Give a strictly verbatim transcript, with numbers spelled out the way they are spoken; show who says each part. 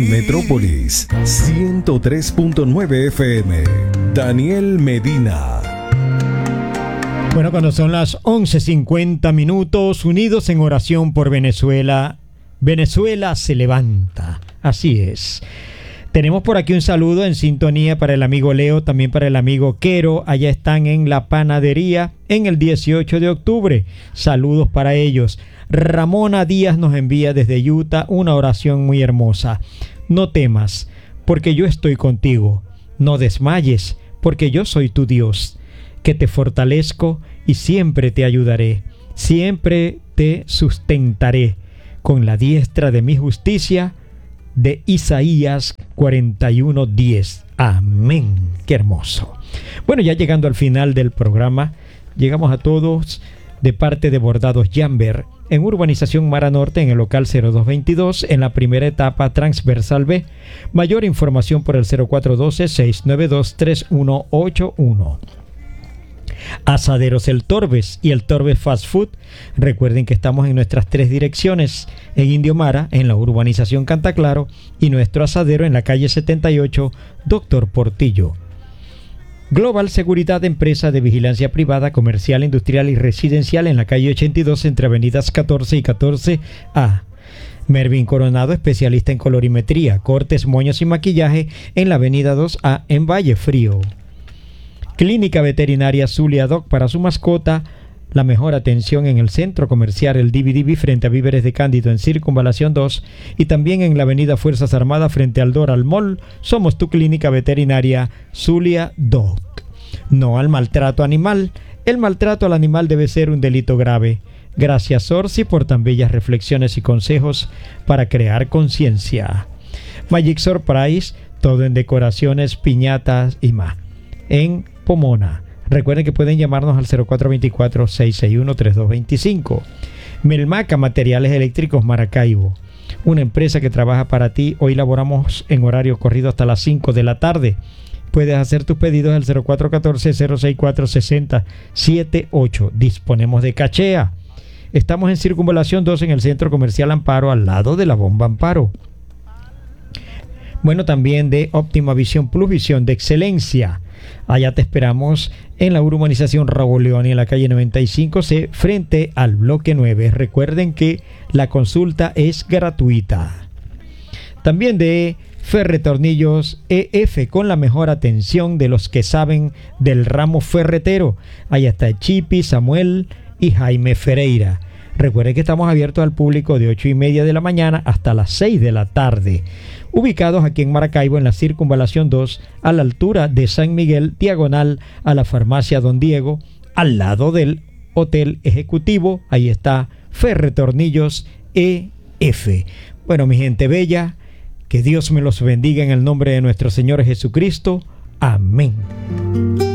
Speaker 1: Metrópolis ciento tres punto nueve F M. Daniel Medina.
Speaker 2: Bueno, cuando son las once cincuenta minutos, unidos en oración por Venezuela, Venezuela se levanta. Así es. Tenemos por aquí un saludo en sintonía para el amigo Leo, también para el amigo Quero. Allá están en la panadería en el dieciocho de octubre. Saludos para ellos. Ramona Díaz nos envía desde Utah una oración muy hermosa. No temas, porque yo estoy contigo. No desmayes, porque yo soy tu Dios, que te fortalezco y siempre te ayudaré. Siempre te sustentaré con la diestra de mi justicia. De Isaías cuarenta y uno diez. Amén. Qué hermoso. Bueno, ya llegando al final del programa, llegamos a todos de parte de Bordados Jamber, en Urbanización Mara Norte, en el local cero dos veintidós, en la primera etapa transversal B. Mayor información por el cero cuatro uno dos, seis nueve dos, tres uno ocho uno. Asaderos El Torbes y El Torbes Fast Food. Recuerden que estamos en nuestras tres direcciones: en Indio Mara, en la urbanización Cantaclaro, y nuestro asadero en la calle setenta y ocho, Doctor Portillo. Global Seguridad, empresa de vigilancia privada, comercial, industrial y residencial, en la calle ochenta y dos entre avenidas catorce y catorce A. Mervin Coronado, especialista en colorimetría, cortes, moños y maquillaje, en la avenida dos A en Valle Frío. Clínica Veterinaria Zulia Doc, para su mascota, la mejor atención en el centro comercial El D V D B frente a Víveres de Cándido en Circunvalación dos, y también en la avenida Fuerzas Armadas frente al Doral Mall. Somos tu clínica veterinaria Zulia Doc. No al maltrato animal. El maltrato al animal debe ser un delito grave. Gracias, Orsi, por tan bellas reflexiones y consejos para crear conciencia. Magic Surprise, todo en decoraciones, piñatas y más. En Pomona. Recuerden que pueden llamarnos al cero cuatro dos cuatro, seis seis uno, tres dos dos cinco. Melmaca Materiales Eléctricos Maracaibo, una empresa que trabaja para ti. Hoy laboramos en horario corrido hasta las cinco de la tarde. Puedes hacer tus pedidos al cero cuatro uno cuatro, cero seis cuatro, seis cero siete ocho. Disponemos de cachea. Estamos en Circunvalación dos, en el Centro Comercial Amparo, al lado de la Bomba Amparo. Bueno, también de Óptima Visión Plus, visión de excelencia. Allá te esperamos en la urbanización Raúl León, en la calle noventa y cinco C, frente al bloque nueve. Recuerden que la consulta es gratuita. También de Ferretornillos E F, con la mejor atención de los que saben del ramo ferretero. Allá está Chipi, Samuel y Jaime Ferreira. Recuerden que estamos abiertos al público de ocho y media de la mañana hasta las seis de la tarde. Ubicados aquí en Maracaibo, en la Circunvalación dos, a la altura de San Miguel, diagonal a la farmacia Don Diego, al lado del Hotel Ejecutivo. Ahí está Ferretornillos E F. Bueno, mi gente bella, que Dios me los bendiga en el nombre de nuestro Señor Jesucristo. Amén.